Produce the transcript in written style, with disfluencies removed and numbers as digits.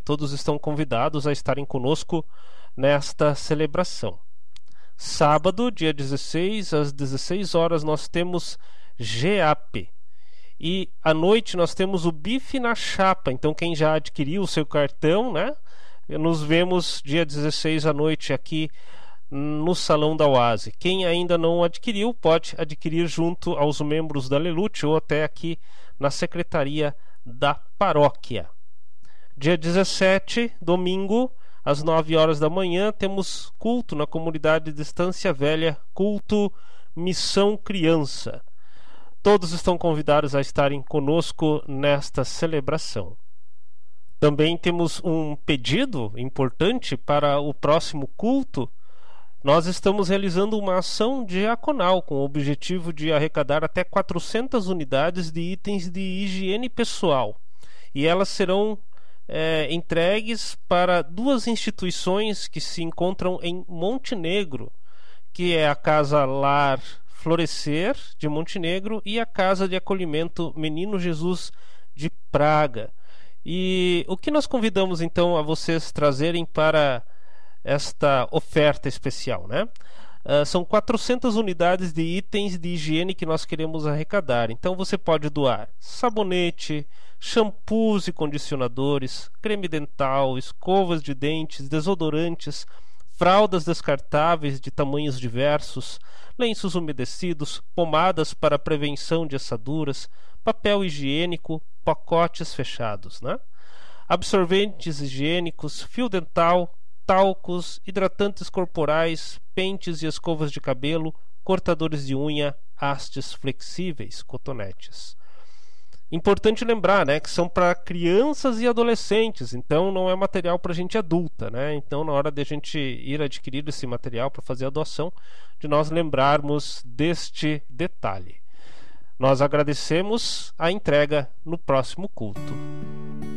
Todos estão convidados a estarem conosco nesta celebração. Sábado, dia 16, às 16 horas, nós temos GAP. E à noite nós temos o bife na chapa. Então quem já adquiriu o seu cartão, né? Nos vemos dia 16 à noite aqui no Salão da Oase. Quem ainda não adquiriu, pode adquirir junto aos membros da Lelute ou até aqui na secretaria da paróquia. Dia 17, domingo, às 9 horas da manhã, temos culto na comunidade de Estância Velha, culto Missão Criança. Todos estão convidados a estarem conosco nesta celebração. Também temos um pedido importante para o próximo culto. Nós estamos realizando uma ação diaconal com o objetivo de arrecadar até 400 unidades de itens de higiene pessoal. E elas serão entregues para duas instituições que se encontram em Montenegro, que é a Casa Lar Florescer de Montenegro e a Casa de Acolhimento Menino Jesus de Praga. E o que nós convidamos então a vocês trazerem para esta oferta especial, né? São 400 unidades de itens de higiene que nós queremos arrecadar. Então você pode doar sabonete, shampoos e condicionadores, creme dental, escovas de dentes, desodorantes, fraldas descartáveis de tamanhos diversos, lenços umedecidos, pomadas para prevenção de assaduras, papel higiênico, pacotes fechados, né? Absorventes higiênicos, fio dental, talcos, hidratantes corporais, pentes e escovas de cabelo, cortadores de unha, hastes flexíveis, cotonetes. Importante lembrar, né, que são para crianças e adolescentes, então não é material para gente adulta, né? Então na hora de a gente ir adquirir esse material para fazer a doação, de nós lembrarmos deste detalhe. Nós agradecemos a entrega no próximo culto.